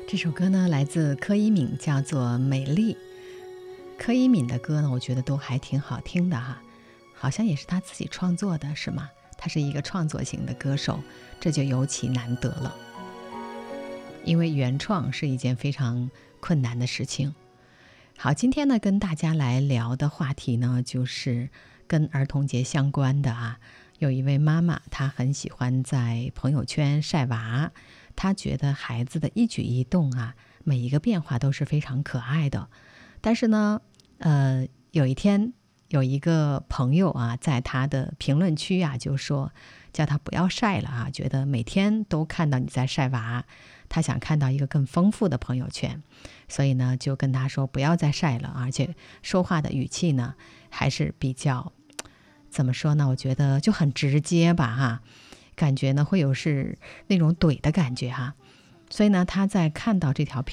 这首歌呢来自柯以敏，叫做《美丽》。柯以敏的歌呢，我觉得都还挺好听的哈，好像也是他自己创作的，是吗？他是一个创作型的歌手，这就尤其难得了。因为原创是一件非常困难的事情。好，今天呢跟大家来聊的话题呢，就是跟儿童节相关的啊。有一位妈妈，她很喜欢在朋友圈晒娃，她觉得孩子的一举一动啊，每一个变化都是非常可爱的。但是呢，有一天有一个朋友啊，在他的评论区啊，就说叫他不要晒了啊，觉得每天都看到你在晒娃，他想看到一个更丰富的朋友圈，所以呢就跟他说不要再晒了，而且说话的语气呢还是比较怎么说呢，我觉得就很直接吧哈，感觉呢会有是那种怼的感觉哈。所以呢他在看到这条评